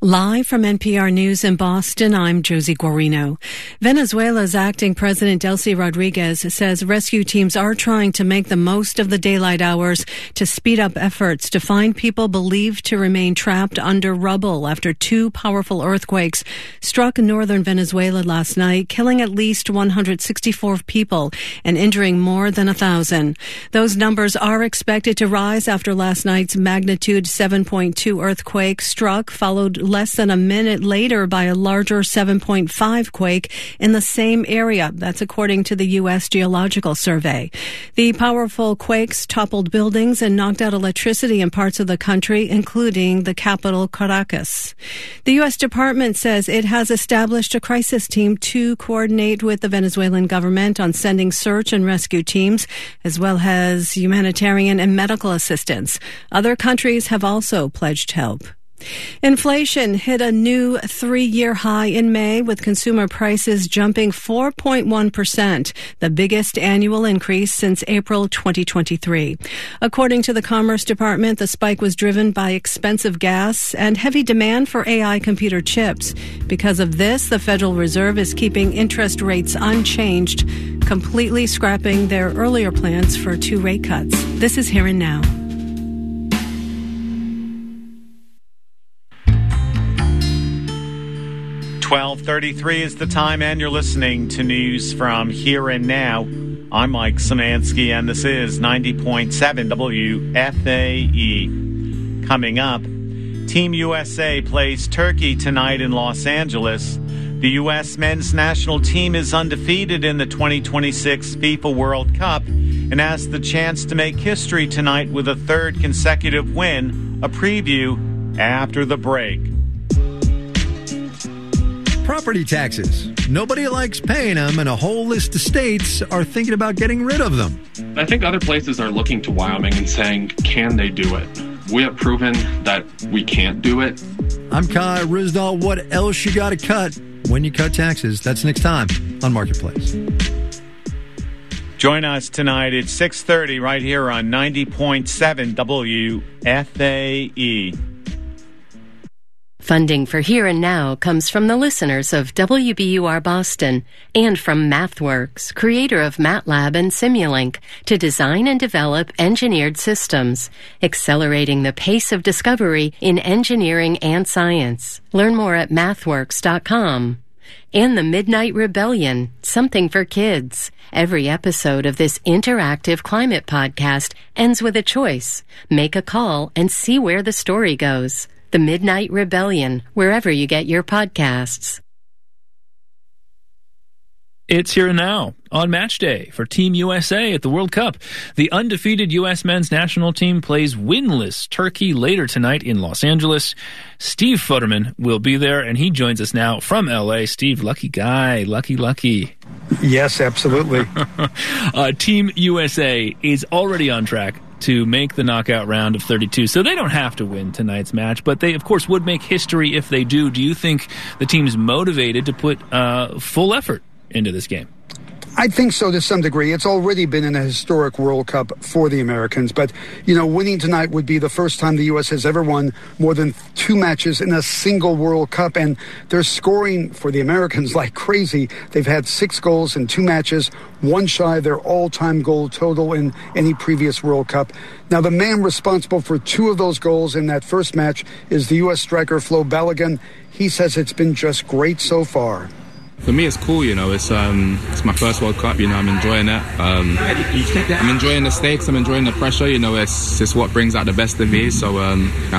Live from NPR News in Boston, I'm Josie Guarino. Venezuela's acting president Delcy Rodriguez says rescue teams are trying to make the most of the daylight hours to speed up efforts to find people believed to remain trapped under rubble after two powerful earthquakes struck northern Venezuela last night, killing at least 164 people and injuring more than 1,000. Those numbers are expected to rise after last night's magnitude 7.2 earthquake struck, followed less than a minute later by a larger 7.5 quake in the same area. That's according to the U.S. Geological Survey. The powerful quakes toppled buildings and knocked out electricity in parts of the country, including the capital, Caracas. The U.S. Department says it has established a crisis team to coordinate with the Venezuelan government on sending search and rescue teams, as well as humanitarian and medical assistance. Other countries have also pledged help. Inflation hit a new 3-year high in May, with consumer prices jumping 4.1%, the biggest annual increase since April 2023. According to the Commerce Department, the spike was driven by expensive gas and heavy demand for AI computer chips. Because of this, the Federal Reserve is keeping interest rates unchanged, completely scrapping their earlier plans for 2 rate cuts. This is Here and Now. .33 is the time, and you're listening to news from Here and Now. I'm Mike Szymanski, and this is 90.7 WFAE. Coming up, Team USA plays Turkey tonight in Los Angeles. The U.S. men's national team is undefeated in the 2026 FIFA World Cup and has the chance to make history tonight with a third consecutive win. A preview after the break. Property taxes. Nobody likes paying them, and a whole list of states are thinking about getting rid of them. I think other places are looking to Wyoming and saying, can they do it? We have proven that we can't do it. I'm Kai Ryssdal. What else you got to cut when you cut taxes? That's next time on Marketplace. Join us tonight at 6:30 right here on 90.7 WFAE. Funding for Here and Now comes from the listeners of WBUR Boston and from MathWorks, creator of MATLAB and Simulink, to design and develop engineered systems, accelerating the pace of discovery in engineering and science. Learn more at mathworks.com. And the Midnight Rebellion, something for kids. Every episode of this interactive climate podcast ends with a choice. Make a call and see where the story goes. The Midnight Rebellion, wherever you get your podcasts. It's Here and Now on Match Day for Team USA at the World Cup. The undefeated U.S. men's national team plays winless Turkey later tonight in Los Angeles. Steve Futterman will be there, and he joins us now from L.A. Steve, lucky guy, lucky. Yes, absolutely. Team USA is already on track to make the knockout round of 32. So they don't have to win tonight's match, but they, of course, would make history if they do. Do you think the team's motivated to put full effort into this game? I think so to some degree. It's already been in a historic World Cup for the Americans. But, winning tonight would be the first time the U.S. has ever won more than 2 matches in a single World Cup. And they're scoring for the Americans like crazy. They've had 6 goals in 2 matches, 1 shy of their all-time goal total in any previous World Cup. Now, the man responsible for 2 of those goals in that first match is the U.S. striker Flo Balogun. He says it's been just great so far. For me, it's cool, it's my first World Cup, I'm enjoying it. I'm enjoying the stakes, I'm enjoying the pressure, it's what brings out the best of me, so